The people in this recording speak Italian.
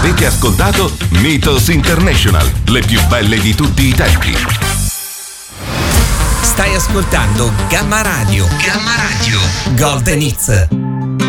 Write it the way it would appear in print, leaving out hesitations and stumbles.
Avete ascoltato Mythos International, le più belle di tutti i tempi. Stai ascoltando Gamma Radio. Gamma Radio. Golden Hits.